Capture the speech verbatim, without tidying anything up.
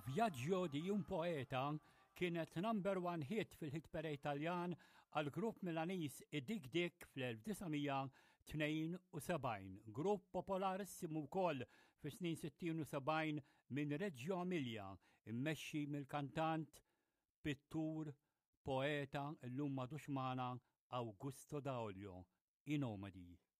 Viaggio di un poeta kienet number one hit fil-hit parade Italjan għal grupp Milanis id-Dik Dik fl-1972, grupp popolarissimu wkoll fis-snin sittin u sebgħin minn Reggio Emilia, immexxi mill-kantant, pittur, poeta llum m'għadux magħna Augusto Daolio, i Nomadi.